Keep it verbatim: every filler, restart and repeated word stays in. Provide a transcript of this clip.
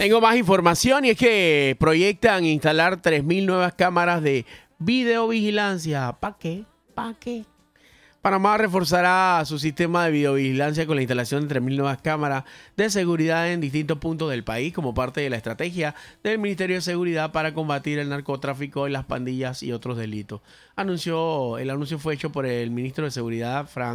Tengo más información y es que proyectan instalar tres mil nuevas cámaras de videovigilancia. ¿Para qué? ¿Para qué? Panamá reforzará su sistema de videovigilancia con la instalación de tres mil nuevas cámaras de seguridad en distintos puntos del país como parte de la estrategia del Ministerio de Seguridad para combatir el narcotráfico, las pandillas y otros delitos. Anunció, el anuncio fue hecho por el ministro de Seguridad, Fran